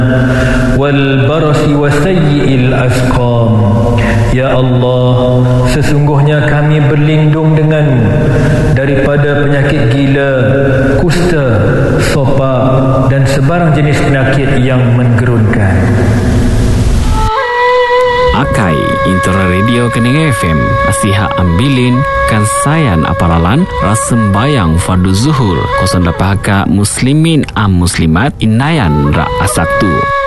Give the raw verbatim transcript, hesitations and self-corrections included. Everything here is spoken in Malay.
والبرص وسيء الأسقام. Ya Allah, sesungguhnya kami berlindung denganmu daripada penyakit gila, kusta, sopak dan sebarang jenis penyakit yang menggerunkan. Akai Intera Radio Kening F M Nasihat Ambilin Kansayan Aparalan Rasembayang Fardu Zuhur Kosong dapat Muslimin Am Muslimat Inayan Ra Asaktu.